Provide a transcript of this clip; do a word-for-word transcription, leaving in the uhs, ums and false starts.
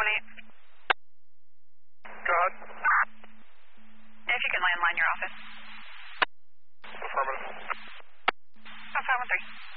one eight. Go ahead. If you can landline your office. Affirmative. Oh, five one three.